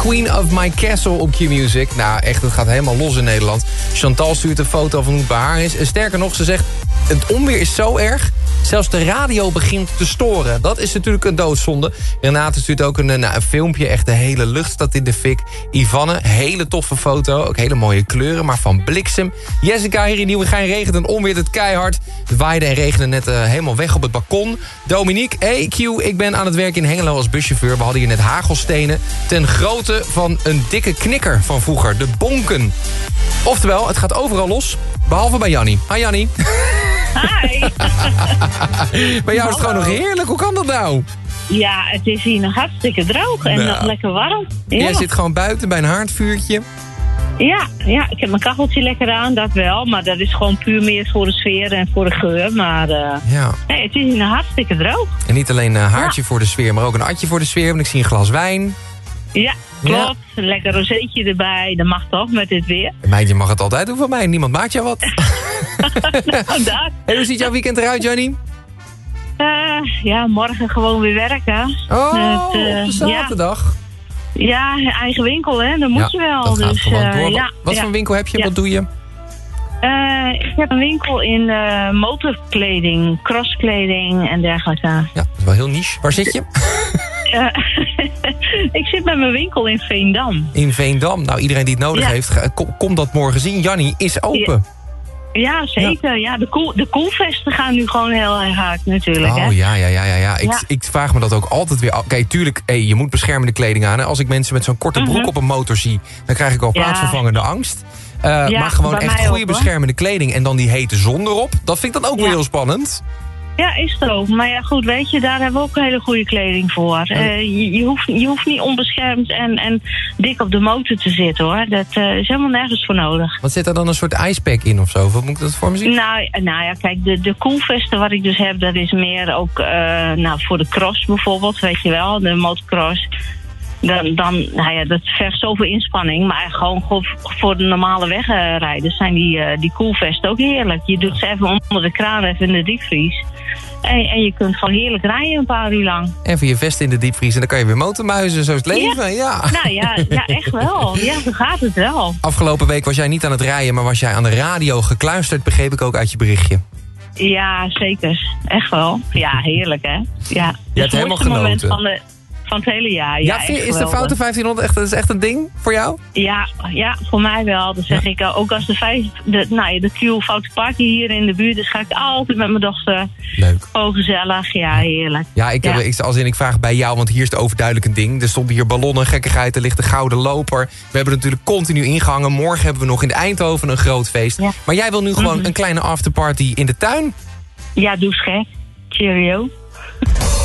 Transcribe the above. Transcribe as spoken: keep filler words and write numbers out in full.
Queen of My Castle op Q-Music. Nou, echt, het gaat helemaal los in Nederland. Chantal stuurt een foto van hoe het bij haar is. En sterker nog, ze zegt, het onweer is zo erg, zelfs de radio begint te storen. Dat is natuurlijk een doodzonde. Renate stuurt ook een, nou, een filmpje. Echt de hele lucht staat in de fik. Yvanne, hele toffe foto. Ook hele mooie kleuren, maar van bliksem. Jessica hier in Nieuwegein regent en onweert het keihard. Het waaide en regende net uh, helemaal weg op het balkon. Dominique, hey Q, ik ben aan het werk in Hengelo als buschauffeur. We hadden hier net hagelstenen ten grootte van een dikke knikker van vroeger. De bonken. Oftewel, het gaat overal los, behalve bij Jannie. Hi Jannie. Hi. Bij jou is het gewoon nog heerlijk. Hoe kan dat nou? Ja, het is hier nog hartstikke droog en nou, nog lekker warm. Ja. Jij zit gewoon buiten bij een haardvuurtje. Ja, ja, ik heb mijn kacheltje lekker aan, dat wel. Maar dat is gewoon puur meer voor de sfeer en voor de geur. Maar uh, ja. nee, het is hier nog hartstikke droog. En niet alleen een haartje ja. voor de sfeer, maar ook een atje voor de sfeer. Want ik zie een glas wijn. Ja, klopt. Ja. Een lekker rozeetje erbij. Dat mag toch met dit weer. Meid, je mag het altijd doen van mij. Niemand maakt jou wat. Nou, dat. Hey, hoe ziet jouw weekend eruit, Johnny? Uh, ja, morgen gewoon weer werken. Oh, het, uh, op de zaterdag. Ja, ja, eigen winkel, hè. Dat moet ja, je wel. Dat gaat dus, gewoon uh, door. ja, wat ja. voor winkel heb je? Ja. Wat doe je? Uh, ik heb een winkel in uh, motorkleding, crosskleding en dergelijke. Ja, dat is wel heel niche. Waar zit je? Uh, ik zit met mijn winkel in Veendam. In Veendam. Nou, iedereen die het nodig ja. heeft, kom, kom dat morgen zien. Jannie is open. Ja, ja zeker. Ja. Ja, de, koel, de koelvesten gaan nu gewoon heel erg hard natuurlijk. Oh hè? ja, ja, ja, ja. ja. Ik, ja. ik vraag me dat ook altijd weer af. Kijk, tuurlijk, hey, je moet beschermende kleding aan. Hè. Als ik mensen met zo'n korte broek uh-huh. op een motor zie, dan krijg ik al ja. plaatsvervangende angst. Uh, ja, maar gewoon echt goede ook, beschermende kleding en dan die hete zon erop. Dat vind ik dan ook ja. weer heel spannend. Ja, is het ook. Maar ja, goed, weet je, daar hebben we ook hele goede kleding voor. Uh, je, je, hoeft, je hoeft niet onbeschermd en, en dik op de motor te zitten, hoor. Dat uh, is helemaal nergens voor nodig. Wat zit er dan, een soort ijspack in of zo? Wat moet ik dat voor me zien? Nou, nou ja, kijk, de, de koelvesten wat ik dus heb, dat is meer ook uh, nou, voor de cross bijvoorbeeld, weet je wel, de motocross. Dan, dan, nou ja, dat vergt zoveel inspanning. Maar gewoon voor de normale wegrijders zijn die, uh, die koelvesten ook heerlijk. Je doet ze even onder de kraan, even in de diepvries. En, en je kunt gewoon heerlijk rijden een paar uur lang. Even je vest in de diepvries en dan kan je weer motormuizen. Zo is het leven, ja. ja. Nou ja, ja, echt wel. Ja, zo gaat het wel. Afgelopen week was jij niet aan het rijden, maar was jij aan de radio gekluisterd, begreep ik ook uit je berichtje. Ja, zeker. Echt wel. Ja, heerlijk, hè. Ja, je hebt helemaal genoten. Moment van de... Van het hele jaar, ja. Ja, is de Foute vijftienhonderd echt, dat is echt een ding voor jou? Ja, ja, voor mij wel. Dat zeg ja. ik ook als de, vijf, de, nou, de Q Foute Party hier in de buurt. Dus ga ik altijd met mijn dochter. Leuk. Gewoon gezellig, ja, heerlijk. Ja, ik, ja. Heb, ik, als in, ik vraag bij jou, want hier is het overduidelijk een ding. Er stonden hier ballonnen, gekkigheid, er ligt de Gouden Loper. We hebben natuurlijk continu ingehangen. Morgen hebben we nog in Eindhoven een groot feest. Ja. Maar jij wil nu gewoon mm-hmm. een kleine afterparty in de tuin? Ja, doe eens gek. Cheerio.